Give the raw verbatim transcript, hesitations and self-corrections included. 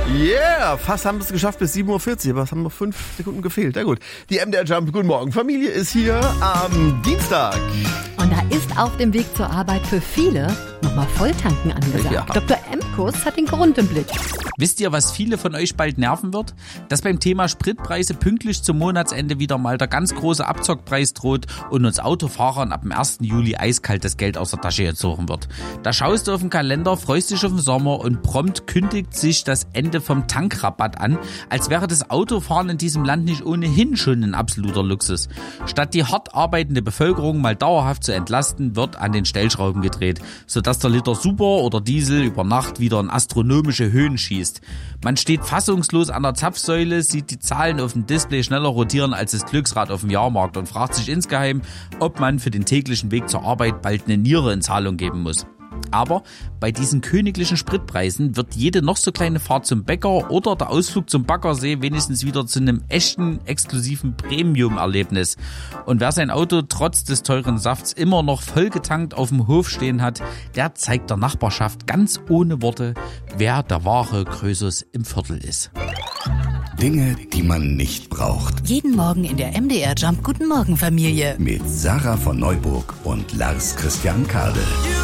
Yeah, fast haben wir es geschafft bis sieben Uhr vierzig, aber es haben noch fünf Sekunden gefehlt. Na gut, die M D R Jump Guten Morgen Familie ist hier am Dienstag. Und da ist auf dem Weg zur Arbeit für viele nochmal Volltanken angesagt. Ja. Doktor Emkus hat den Grund im Blick. Wisst ihr, was viele von euch bald nerven wird? Dass beim Thema Spritpreise pünktlich zum Monatsende wieder mal der ganz große Abzockpreis droht und uns Autofahrern ab dem ersten Juli eiskalt das Geld aus der Tasche gezogen wird. Da schaust du auf den Kalender, freust dich auf den Sommer und prompt kündigt sich das Ende vom Tankrabatt an, als wäre das Autofahren in diesem Land nicht ohnehin schon ein absoluter Luxus. Statt die hart arbeitende Bevölkerung mal dauerhaft zu entlasten, wird an den Stellschrauben gedreht, sodass der Liter Super oder Diesel über Nacht wieder in astronomische Höhen schießt. Man steht fassungslos an der Zapfsäule, sieht die Zahlen auf dem Display schneller rotieren als das Glücksrad auf dem Jahrmarkt und fragt sich insgeheim, ob man für den täglichen Weg zur Arbeit bald eine Niere in Zahlung geben muss. Aber bei diesen königlichen Spritpreisen wird jede noch so kleine Fahrt zum Bäcker oder der Ausflug zum Baggersee wenigstens wieder zu einem echten, exklusiven Premium-Erlebnis. Und wer sein Auto trotz des teuren Safts immer noch vollgetankt auf dem Hof stehen hat, der zeigt der Nachbarschaft ganz ohne Worte, wer der wahre Krösus im Viertel ist. Dinge, die man nicht braucht. Jeden Morgen in der M D R Jump Guten Morgen Familie. Mit Sarah von Neuburg und Lars Christian Kade.